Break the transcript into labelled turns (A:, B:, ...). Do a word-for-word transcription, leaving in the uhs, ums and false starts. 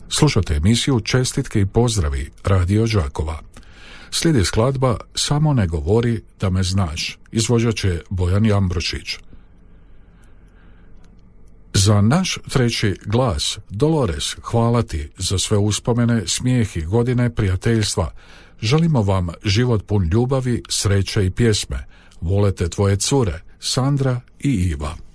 A: Slušate emisiju Čestitke i pozdravi Radio Đakova. Slijedi skladba Samo ne govori da me znaš. Izvođač je Bojan Jambrošić. Za naš treći glas, Dolores, hvala ti za sve uspomene, smijeh i godine prijateljstva. Želimo vam život pun ljubavi, sreće i pjesme. Volete tvoje cure, Sandra i Iva.